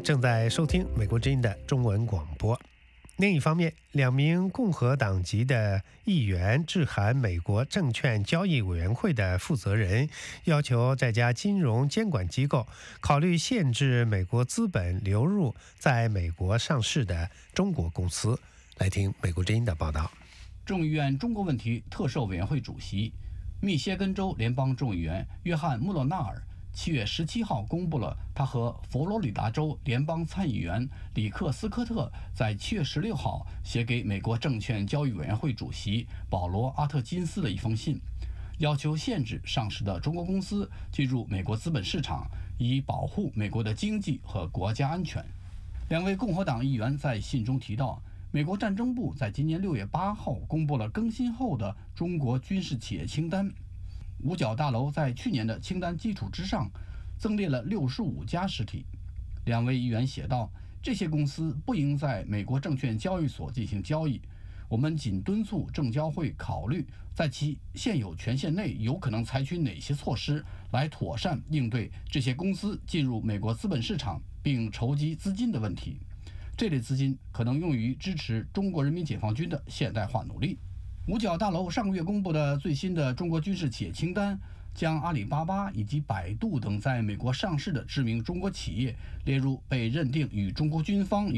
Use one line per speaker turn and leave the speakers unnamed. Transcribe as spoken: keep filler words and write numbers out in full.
正在收听美国之音的中文广播。另一方面，两名共和党籍的议员致函美国证券交易委员会的负责人，要求这家金融监管机构考虑限制美国资本流入在美国上市的中国公司。来听美国之音的报道。
众议院中国问题特设委员会主席、密歇根州联邦众议员约翰·穆勒纳尔七月十七号公布了他和佛罗里达州联邦参议员里克斯科特在七月十六号写给美国证券交易委员会主席保罗·阿特金斯的一封信，要求限制上市的中国公司进入美国资本市场，以保护美国的经济和国家安全。两位共和党议员在信中提到，美国战争部在今年六月八号公布了更新后的中国军事企业清单。五角大楼在去年的清单基础之上增列了六十五家实体。两位议员写道，这些公司不应在美国证券交易所进行交易，我们仅敦促证交会考虑在其现有权限内有可能采取哪些措施来妥善应对这些公司进入美国资本市场并筹集资金的问题。这类资金可能用于支持中国人民解放军的现代化努力。五角大楼上个月公布的最新的中国军事企业清单，将阿里巴巴以及百度等在美国上市的知名中国企业列入被认定与中国军方